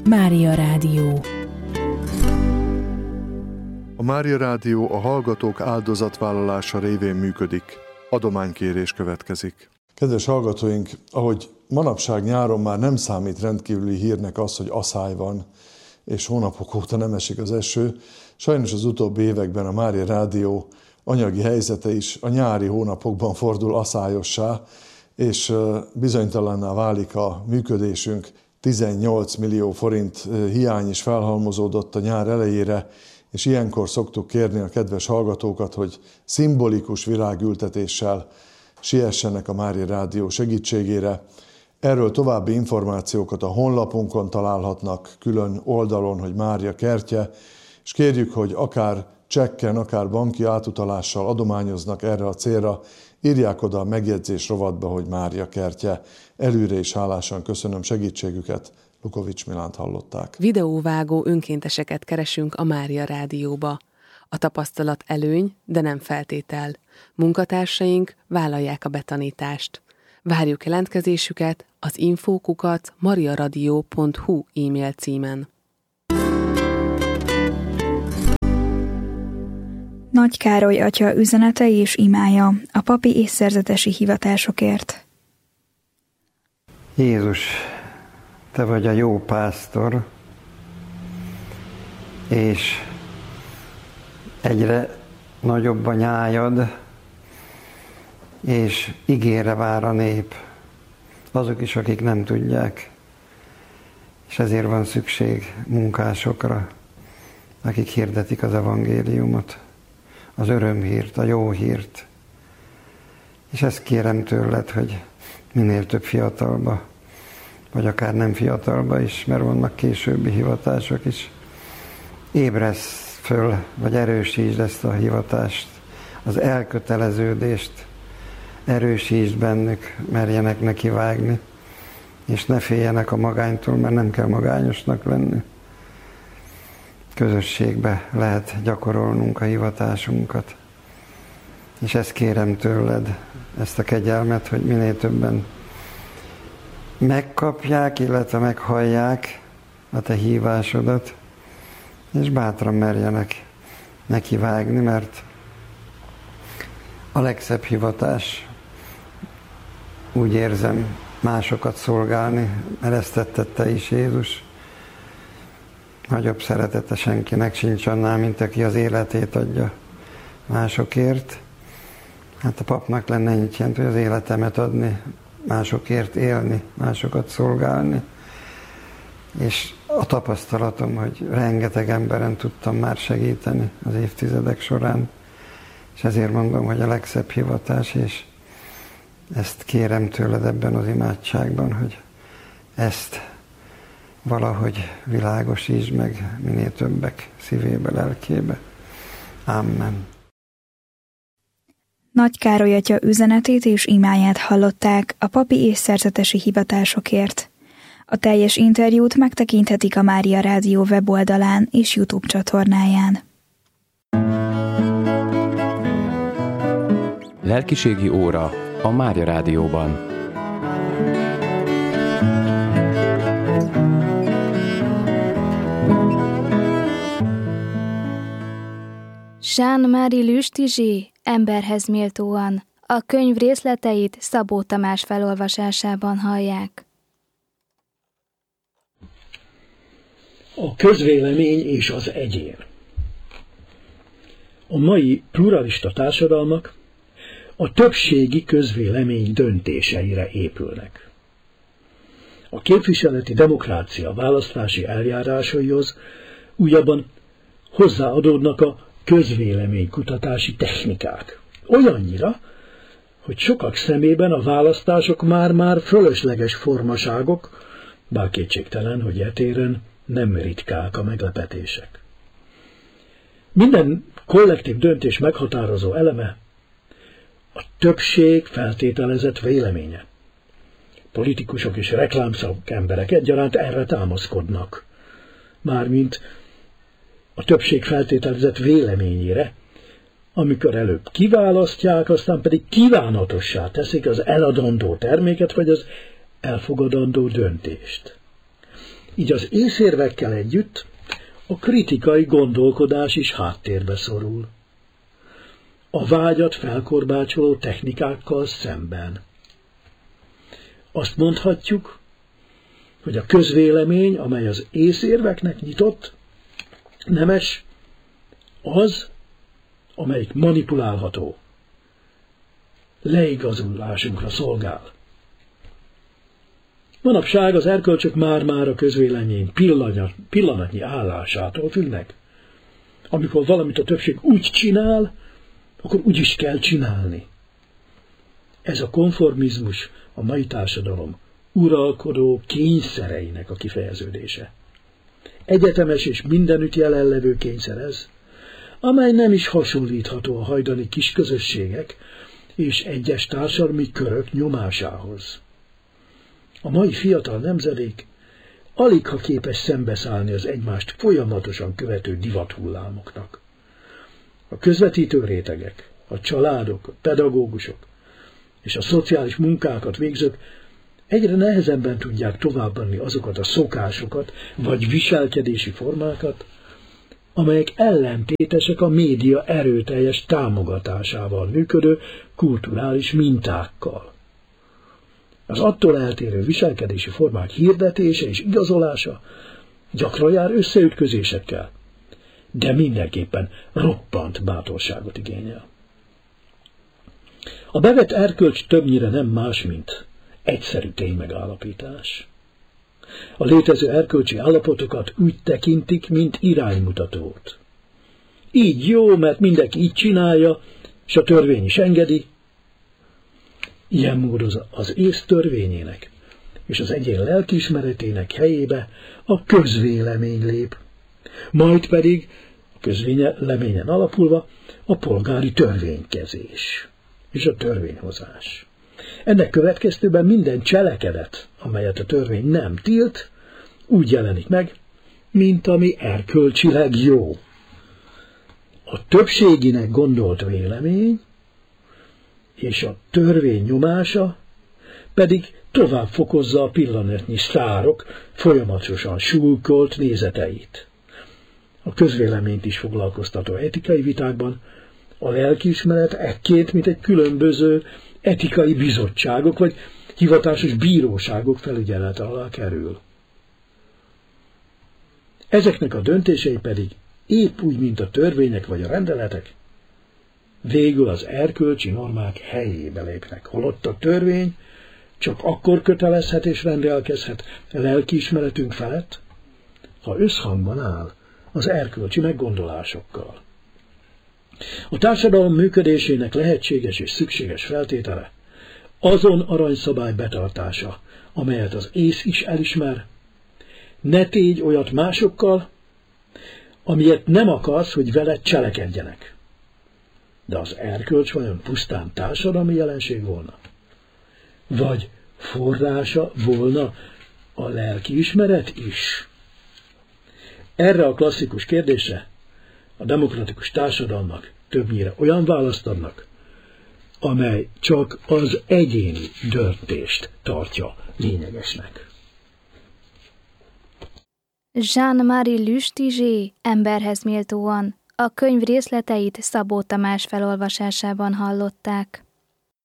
Mária Rádió. A Mária Rádió a hallgatók áldozatvállalása révén működik. Adománykérés következik. Kedves hallgatóink, ahogy manapság nyáron már nem számít rendkívüli hírnek az, hogy aszály van, és hónapok óta nem esik az eső, sajnos az utóbbi években a Mária Rádió anyagi helyzete is a nyári hónapokban fordul aszályossá, és bizonytalanná válik a működésünk. 18 millió forint hiány is felhalmozódott a nyár elejére, és ilyenkor szoktuk kérni a kedves hallgatókat, hogy szimbolikus virágültetéssel siessenek a Mária Rádió segítségére. Erről további információkat a honlapunkon találhatnak, külön oldalon, hogy Mária kertje, és kérjük, hogy akár csekken, akár banki átutalással adományoznak erre a célra, írják oda a megjegyzés rovatba, hogy Mária kertje. Előre is hálásan köszönöm segítségüket. Lukovics Milánt hallották. Videóvágó önkénteseket keresünk a Mária Rádióba. A tapasztalat előny, de nem feltétel. Munkatársaink vállalják a betanítást. Várjuk jelentkezésüket az info@mariaradio.hu e-mail címen. Nagy Károly atya üzenete és imája a papi és szerzetesi hivatásokért. Jézus, te vagy a jó pásztor, és egyre nagyobb a nyájad, és igére vár a nép, azok is, akik nem tudják, és ezért van szükség munkásokra, akik hirdetik az evangéliumot, az örömhírt, a jó hírt. És ezt kérem tőled, hogy minél több fiatalba, vagy akár nem fiatalba is, mert vannak későbbi hivatások is, ébresz föl, vagy erősítsd ezt a hivatást, az elköteleződést, erősítsd bennük, merjenek nekivágni, és ne féljenek a magánytól, mert nem kell magányosnak lenni. Közösségbe lehet gyakorolnunk a hivatásunkat. És ezt kérem tőled, ezt a kegyelmet, hogy minél többen megkapják, illetve meghallják a te hívásodat, és bátran merjenek nekivágni, mert a legszebb hivatás, úgy érzem, másokat szolgálni, mert ezt tetted te is, Jézus. Nagyobb szeretete senkinek sincs annál, mint aki az életét adja másokért. Hát a papnak lenne ennyit jelent, hogy az életemet adni, másokért élni, másokat szolgálni. És a tapasztalatom, hogy rengeteg emberen tudtam már segíteni az évtizedek során, és ezért mondom, hogy a legszebb hivatás, és ezt kérem tőled ebben az imádságban, hogy ezt valahogy világosítsd meg minél többek szívébe, lelkébe. Amen. Nagy Károly atya üzenetét és imáját hallották a papi és szerzetesi hivatásokért. A teljes interjút megtekinthetik a Mária Rádió weboldalán és YouTube csatornáján. Lelkiségi óra a Mária Rádióban. Jean-Marie Lüstigé, Emberhez méltóan. A könyv részleteit Szabó Tamás felolvasásában hallják. A közvélemény és az egyén. A mai pluralista társadalmak a többségi közvélemény döntéseire épülnek. A képviseleti demokrácia választási eljárásaihoz újabban hozzáadódnak a közvéleménykutatási technikák. Olyannyira, hogy sokak szemében a választások már-már fölösleges formaságok, bár kétségtelen, hogy e téren nem ritkák a meglepetések. Minden kollektív döntés meghatározó eleme a többség feltételezett véleménye. Politikusok és reklámszakemberek egyaránt erre támaszkodnak, mármint a többség feltételezett véleményére, amikor előbb kiválasztják, aztán pedig kívánatossá teszik az eladandó terméket, vagy az elfogadandó döntést. Így az észérvekkel együtt a kritikai gondolkodás is háttérbe szorul. A vágyat felkorbácsoló technikákkal szemben. Azt mondhatjuk, hogy a közvélemény, amely az észérveknek nyitott, nemes, az, amelyik manipulálható, leigazulásunkra szolgál. Manapság az erkölcsök már-már a közvélemény pillanatnyi állásától függnek. Amikor valamit a többség úgy csinál, akkor úgy is kell csinálni. Ez a konformizmus a mai társadalom uralkodó kényszereinek a kifejeződése. Egyetemes és mindenütt jelenlevő kényszer ez, amely nem is hasonlítható a hajdani kisközösségek és egyes társadalmi körök nyomásához. A mai fiatal nemzedék aligha képes szembeszállni az egymást folyamatosan követő divathullámoknak. A közvetítő rétegek, a családok, a pedagógusok és a szociális munkákat végzők egyre nehezebben tudják továbbadni azokat a szokásokat vagy viselkedési formákat, amelyek ellentétesek a média erőteljes támogatásával működő kulturális mintákkal. Az attól eltérő viselkedési formák hirdetése és igazolása gyakran jár összeütközésekkel, de mindenképpen roppant bátorságot igényel. A bevett erkölcs többnyire nem más, mint egyszerű ténymegállapítás. A létező erkölcsi állapotokat úgy tekintik, mint iránymutatót. Így jó, mert mindenki így csinálja, és a törvény is engedi. Ilyen módon az ész törvényének és az egyén lelkiismeretének helyébe a közvélemény lép, majd pedig a közvéleményen alapulva a polgári törvénykezés és a törvényhozás. Ennek következtében minden cselekedet, amelyet a törvény nem tilt, úgy jelenik meg, mint ami erkölcsileg jó. A többséginek gondolt vélemény és a törvény nyomása pedig tovább fokozza a pillanatnyi sztárok folyamatosan súlykolt nézeteit. A közvéleményt is foglalkoztató etikai vitákban a lelkiismeret ekként, mint egy különböző etikai bizottságok vagy hivatásos bíróságok felügyelete alá kerül. Ezeknek a döntései pedig épp úgy, mint a törvények vagy a rendeletek, végül az erkölcsi normák helyébe lépnek, holott a törvény csak akkor kötelezhet és rendelkezhet lelkiismeretünk felett, ha összhangban áll az erkölcsi meggondolásokkal. A társadalom működésének lehetséges és szükséges feltétele azon aranyszabály betartása, amelyet az ész is elismer. Ne tégy olyat másokkal, amilyet nem akarsz, hogy veled cselekedjenek. De az erkölcs vajon pusztán társadalmi jelenség volna? Vagy forrása volna a lelkiismeret is? Erre a klasszikus kérdésre a demokratikus társadalmak többnyire olyan választ adnak, amely csak az egyéni döntést tartja lényegesnek. Jean-Marie Lustiger emberhez méltóan a könyv részleteit Szabó Tamás felolvasásában hallották.